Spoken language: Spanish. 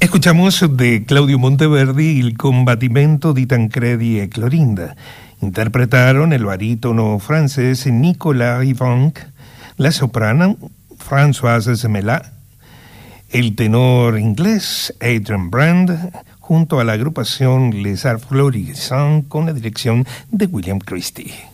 Escuchamos de Claudio Monteverdi il combattimento di Tancredi e Clorinda. Interpretaron el barítono francés Nicolas Rivanc, la soprano Françoise Zemelat, el tenor inglés Adrian Brand, junto a la agrupación Les Arts Florissants con la dirección de William Christie.